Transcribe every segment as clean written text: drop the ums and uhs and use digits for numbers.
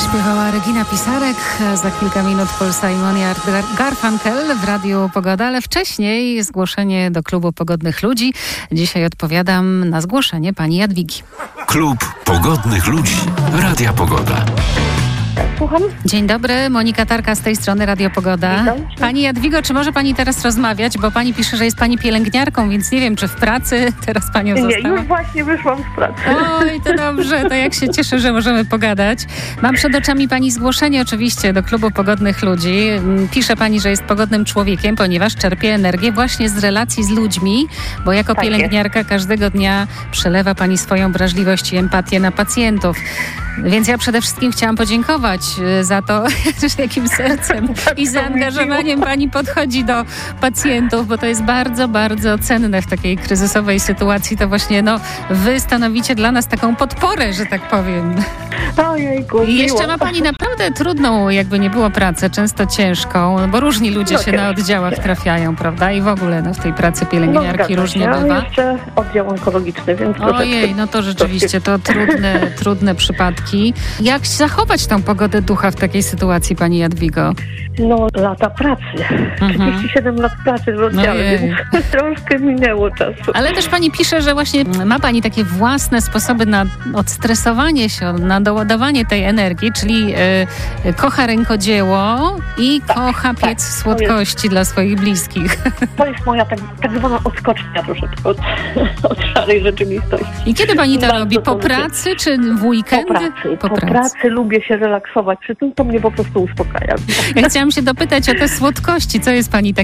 Śpiewała Regina Pisarek, za kilka minut Paul Simon i Art Garfunkel w Radiu Pogoda, ale wcześniej zgłoszenie do Klubu Pogodnych Ludzi. Dzisiaj odpowiadam na zgłoszenie pani Jadwigi. Klub Pogodnych Ludzi. Radia Pogoda. Słucham? Dzień dobry, Monika Tarka z tej strony Radio Pogoda. Witam. Pani Jadwigo, czy może pani teraz rozmawiać? Bo pani pisze, że jest pani pielęgniarką, więc nie wiem, czy w pracy teraz panią Nie, została. już właśnie wyszłam z pracy. Oj, to dobrze, to jak się cieszę, że możemy pogadać. Mam przed oczami pani zgłoszenie oczywiście do Klubu Pogodnych Ludzi. Pisze pani, że jest pogodnym człowiekiem, ponieważ czerpie energię właśnie z relacji z ludźmi, bo jako Tak pielęgniarka każdego dnia przelewa pani swoją wrażliwość i empatię na pacjentów. Więc ja przede wszystkim chciałam podziękować za to, z jakim sercem i zaangażowaniem pani podchodzi do pacjentów, bo to jest bardzo, bardzo cenne w takiej kryzysowej sytuacji. To właśnie wy stanowicie dla nas taką podporę, że tak powiem. Ojejku, I jeszcze miło. ma pani naprawdę trudną, jakby nie było, pracę, często ciężką, bo różni ludzie się na oddziałach trafiają, prawda? I w ogóle w tej pracy pielęgniarki różnie bywa. Jeszcze oddział onkologiczny, więc Ojej, to rzeczywiście to trudne przypadki. Jak zachować tą pogodę ducha w takiej sytuacji, pani Jadwigo? Lata pracy. 37 lat pracy w oddziale, więc troszkę minęło czasu. Ale też pani pisze, że właśnie ma pani takie własne sposoby na odstresowanie się, na doładowanie tej energii, czyli kocha rękodzieło i kocha piec słodkości dla swoich bliskich. To jest moja tak zwana odskocznia troszeczkę od szarej rzeczywistości. I kiedy pani to Bardzo robi? Po lubię. pracy czy w weekendy? Po pracy lubię się relaksować. Przy tym to mnie po prostu uspokaja. Ja chciałam się dopytać o te słodkości. Co jest pani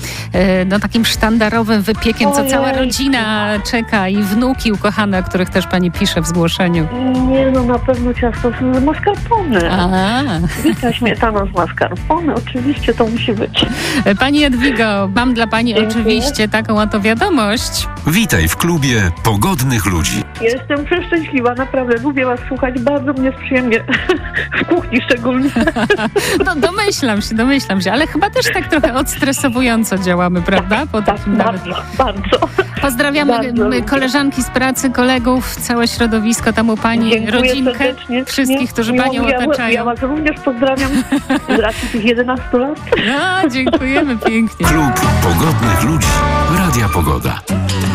takim sztandarowym wypiekiem, co cała rodzina czeka i wnuki ukochane, o których też pani pisze w zgłoszeniu? Nie, na pewno ciasto z mascarpone. Wita śmietana z mascarpone. Oczywiście to musi być. Pani Jadwigo, mam dla pani oczywiście taką oto wiadomość. Witaj w klubie Pogodnych Ludzi. Jestem przeszczęśliwa, naprawdę. Lubię was słuchać. Bardzo mnie jest przyjemnie. W kuchni szczególnie. Domyślam się, ale chyba też tak trochę odstresowująco działamy, prawda? Po takim bardzo. Pozdrawiamy koleżanki z pracy, kolegów, całe środowisko tam u pani, Dziękuję rodzinkę, serdecznie. wszystkich, którzy panią otaczają. Ja was również pozdrawiam z racji tych 11 lat. Dziękujemy pięknie. Klub Pogodnych Ludzi. Radia Pogoda.